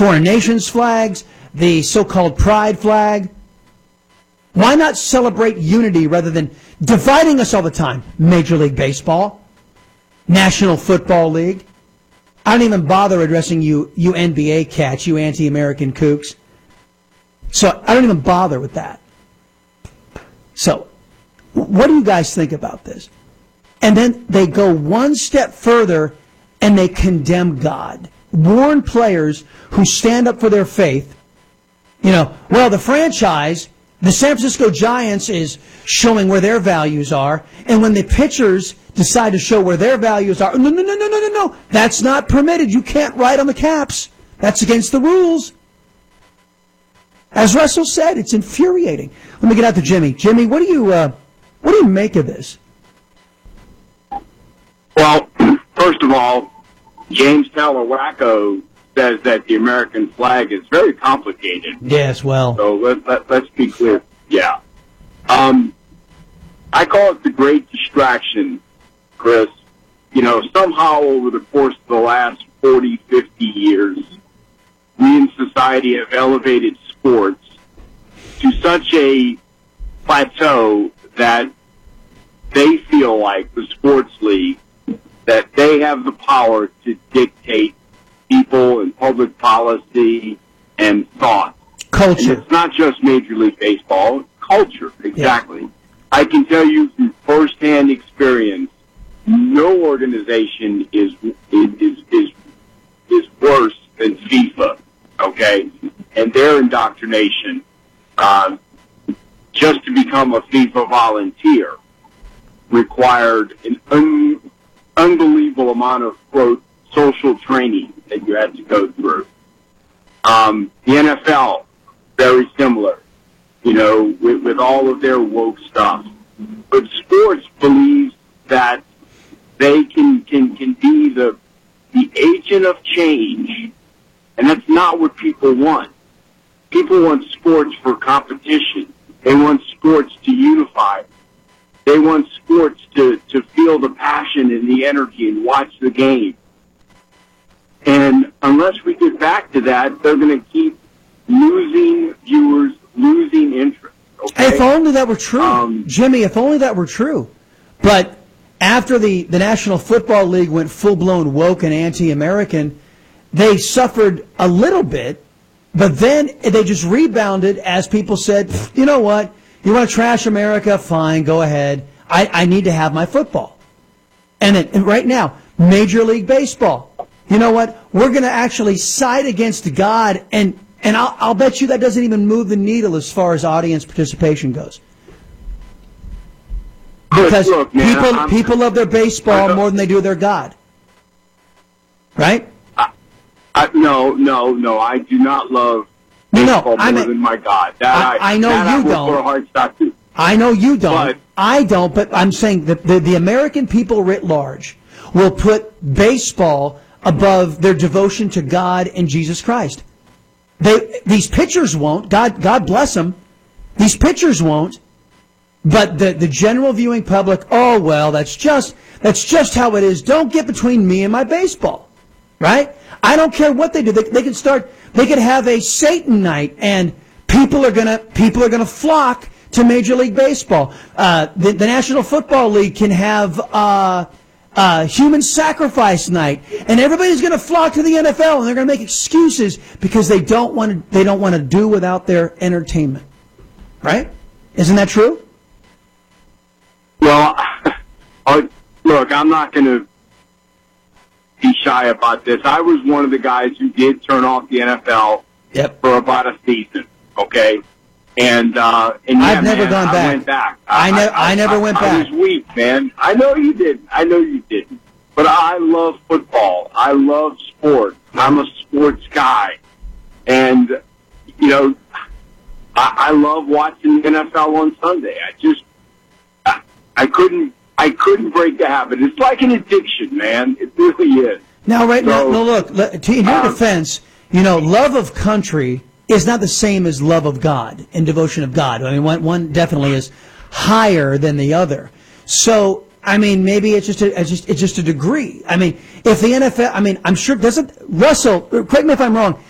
foreign nations' flags, the so-called pride flag. Why not celebrate unity rather than dividing us all the time? Major League Baseball, National Football League. I don't even bother addressing you NBA cats, you anti-American kooks. So I don't even bother with that. So what do you guys think about this? And then they go one step further and they condemn God. Warn players who stand up for their faith. Well, the franchise, the San Francisco Giants, is showing where their values are. And when the pitchers decide to show where their values are, no. That's not permitted. You can't write on the caps. That's against the rules. As Russell said, it's infuriating. Let me get out to Jimmy. Jimmy, what do you make of this? Well, first of all, James Talawacco says that the American flag is very complicated. Yes, well. So let's be clear. Yeah. I call it the great distraction, Chris. Somehow over the course of the last 40, 50 years, we in society have elevated sports to such a plateau that they feel like the sports league, that they have the power to dictate people and public policy and thought. Culture. And it's not just Major League Baseball. Culture, exactly. Yeah. I can tell you from firsthand experience, no organization is worse than FIFA, okay? And their indoctrination, just to become a FIFA volunteer, required an unbelievable amount of, quote, social training that you had to go through. The NFL, very similar, with all of their woke stuff. But sports believes that they can be the agent of change, and that's not what people want. People want sports for competition. They want sports to unify. They want sports to feel the passion and the energy and watch the game. And unless we get back to that, they're going to keep losing viewers, losing interest. Okay? If only that were true. Jimmy, if only that were true. But after the National Football League went full-blown woke and anti-American, they suffered a little bit, but then they just rebounded as people said, you know what, you want to trash America? Fine, go ahead. I need to have my football. And right now, Major League Baseball, you know what, we're going to actually side against God, and I'll bet you that doesn't even move the needle as far as audience participation goes. Because look, man, people love their baseball more than they do their God. Right? No. I do not love baseball more than my God. I know you don't. For a hard stop to. I know you don't. I don't, but I'm saying that the American people writ large will put baseball above their devotion to God and Jesus Christ. These pitchers won't. God bless them. These pitchers won't. But the general viewing public, oh well, that's just how it is. Don't get between me and my baseball, right? I don't care what they do. They could have a Satan night, and people are gonna flock to Major League Baseball. The National Football League can have human sacrifice night, and everybody's going to flock to the NFL, and they're going to make excuses because they don't want to do without their entertainment, right? Isn't that true? Well, look, I'm not going to be shy about this. I was one of the guys who did turn off the NFL for about a season. Okay. And yeah, I've never gone back. I went back. I never went back. I was weak, man. I know you didn't. But I love football. I love sports. I'm a sports guy. And, I love watching the NFL on Sunday. I couldn't break the habit. It's like an addiction, man. It really is. Now, look, in your defense, love of country is not the same as love of God and devotion of God. I mean, one definitely is higher than the other. So, I mean, maybe it's just a degree. I mean, if the NFL, I'm sure doesn't Russell? Correct me if I'm wrong.